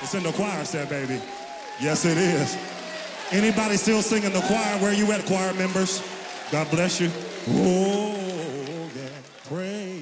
It's in the choir set, baby. Yes, it is. Anybody still singing the choir? Where you at, choir members? God bless you. Oh.